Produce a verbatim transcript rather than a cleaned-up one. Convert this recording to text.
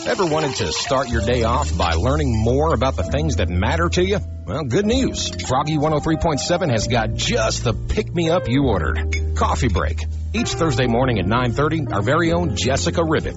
Ever wanted to start your day off by learning more about the things that matter to you? Well, good news. Froggy one oh three point seven has got just the pick-me-up you ordered. Coffee Break. Each Thursday morning at nine thirty, our very own Jessica Ribbit